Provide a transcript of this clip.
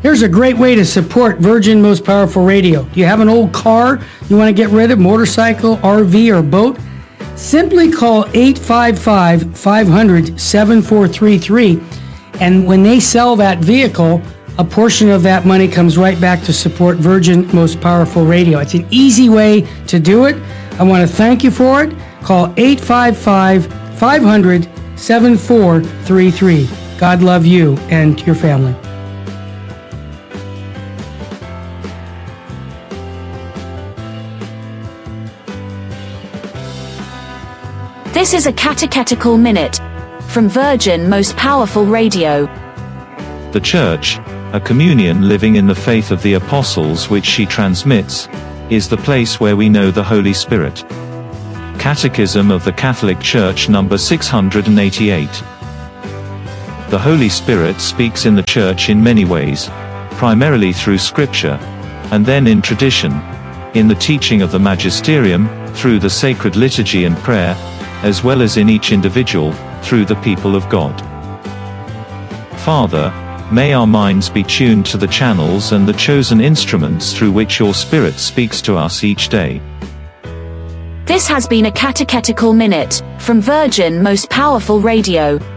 Here's a great way to support Virgin Most Powerful Radio. Do you have an old car you want to get rid of, motorcycle, RV, or boat? Simply call 855-500-7433, and when they sell that vehicle, a portion of that money comes right back to support Virgin Most Powerful Radio. It's an easy way to do it. I want to thank you for it. Call 855-500-7433. God love you and your family. This is a catechetical minute from Virgin Most Powerful Radio. The Church, a communion living in the faith of the apostles which she transmits, is the place where we know the Holy Spirit. Catechism of the Catholic Church number 688. The Holy Spirit speaks in the Church in many ways, primarily through Scripture, and then in tradition, in the teaching of the Magisterium, through the sacred liturgy and prayer, as well as in each individual, through the people of God. Father, may our minds be tuned to the channels and the chosen instruments through which your Spirit speaks to us each day. This has been a catechetical minute from Virgin Most Powerful Radio.